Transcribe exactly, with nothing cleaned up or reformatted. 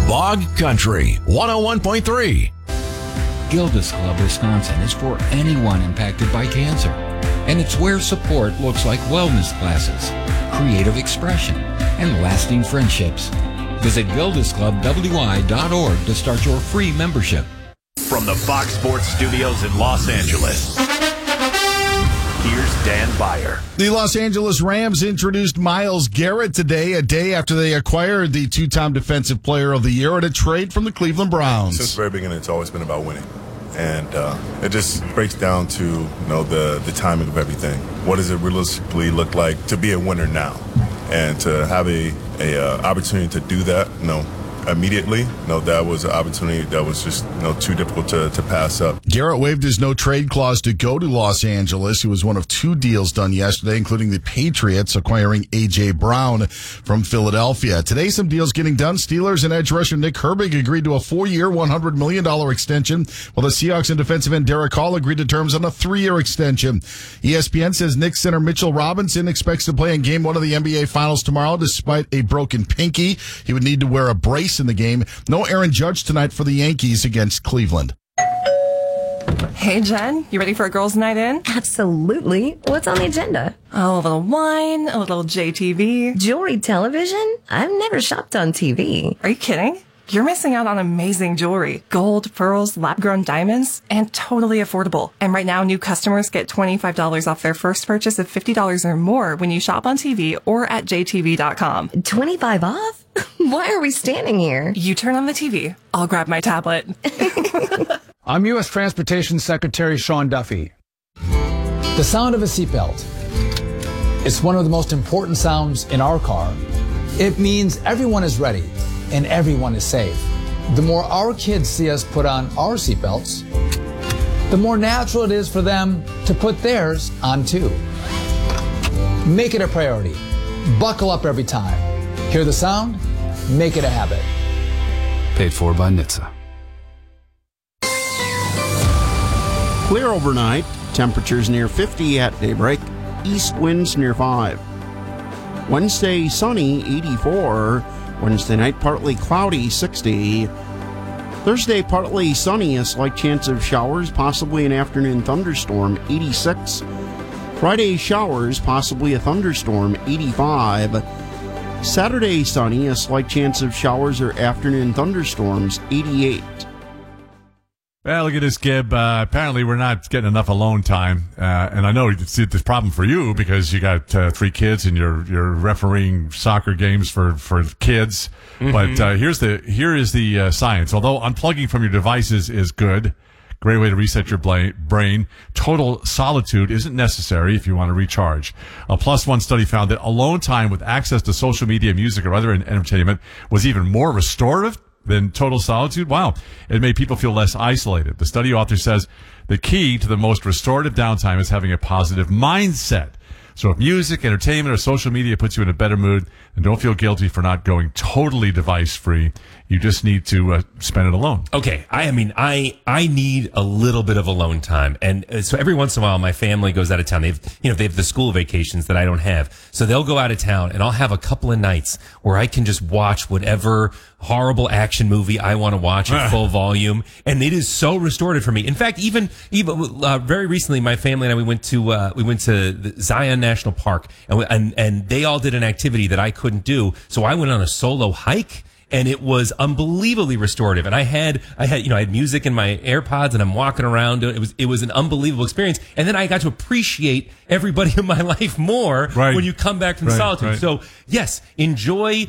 Bog Country one oh one point three. Gilda's Club Wisconsin is for anyone impacted by cancer. And it's where support looks like wellness classes, creative expression, and lasting friendships. Visit gildas club w i dot org to start your free membership. From the Fox Sports Studios in Los Angeles, here's Dan Beyer. The Los Angeles Rams introduced Myles Garrett today, a day after they acquired the two-time Defensive Player of the Year at a trade from the Cleveland Browns. Since the very beginning, it's always been about winning. And uh, it just breaks down to, you know, the, the timing of everything. What does it realistically look like to be a winner now? And to have a, a uh, opportunity to do that, you know, immediately, you know, that was an opportunity that was just, you know, too difficult to, to pass up. Garrett waived his no-trade clause to go to Los Angeles. He was one of two deals done yesterday, including the Patriots acquiring A J. Brown from Philadelphia. Today, some deals getting done. Steelers and edge rusher Nick Herbig agreed to a four-year, one hundred million dollars extension, while the Seahawks and defensive end Derek Hall agreed to terms on a three-year extension. E S P N says Knicks center Mitchell Robinson expects to play in Game one of the N B A Finals tomorrow despite a broken pinky. He would need to wear a brace in the game. No Aaron Judge tonight for the Yankees against Cleveland. Hey, Jen, you ready for a girls' night in? Absolutely. What's on the agenda? Oh, a little wine, a little J T V. Jewelry television? I've never shopped on T V. Are you kidding? You're missing out on amazing jewelry. Gold, pearls, lab-grown diamonds, and totally affordable. And right now, new customers get twenty-five dollars off their first purchase of fifty dollars or more when you shop on T V or at j t v dot com. twenty-five off? Why are we standing here? You turn on the T V. I'll grab my tablet. I'm U S Transportation Secretary Sean Duffy. The sound of a seatbelt. It's one of the most important sounds in our car. It means everyone is ready and everyone is safe. The more our kids see us put on our seatbelts, the more natural it is for them to put theirs on too. Make it a priority. Buckle up every time. Hear the sound? Make it a habit. Paid for by N H T S A. Clear overnight. Temperatures near fifty at daybreak. East winds near five. Wednesday, sunny, eighty-four. Wednesday night, partly cloudy, sixty. Thursday, partly sunny, a slight chance of showers, possibly an afternoon thunderstorm, eighty-six. Friday, showers, possibly a thunderstorm, eighty-five. Saturday, sunny, a slight chance of showers or afternoon thunderstorms, eighty-eight. Well, look at this, Gib. Uh, apparently, we're not getting enough alone time, uh, and I know it's the problem for you because you got uh, three kids and you're you're refereeing soccer games for for kids. Mm-hmm. But uh, here's the here is the uh, science. Although unplugging from your devices is good, great way to reset your bla- brain. Total solitude isn't necessary if you want to recharge. A Plus One study found that alone time with access to social media, music, or other entertainment was even more restorative than total solitude. Wow. It made people feel less isolated. The study author says the key to the most restorative downtime is having a positive mindset. So if music, entertainment, or social media puts you in a better mood, then don't feel guilty for not going totally device-free. You just need to uh, spend it alone. Okay. I, I mean, I I need a little bit of alone time. And uh, so every once in a while, my family goes out of town. They've, you know, they have the school vacations that I don't have. So they'll go out of town, and I'll have a couple of nights where I can just watch whatever horrible action movie I want to watch at full volume. And it is so restorative for me. In fact, even even uh, very recently, my family and I, we went to uh, we went to the Zion National Park, and, we, and and they all did an activity that I couldn't do. So I went on a solo hike. And it was unbelievably restorative. And I had, I had, you know, I had music in my AirPods and I'm walking around. It was, it was an unbelievable experience. And then I got to appreciate everybody in my life more right. when you come back from right, solitude. Right. So yes, enjoy